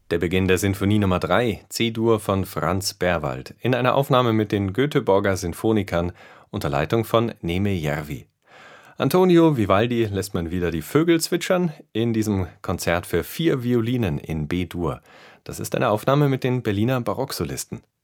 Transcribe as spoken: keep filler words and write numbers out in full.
Der Beginn der Sinfonie Nummer drei, C-Dur von Franz Berwald, in einer Aufnahme mit den Göteborger Sinfonikern unter Leitung von Neme Järvi. Antonio Vivaldi lässt man wieder die Vögel zwitschern in diesem Konzert für vier Violinen in B-Dur. Das ist eine Aufnahme mit den Berliner Barocksolisten.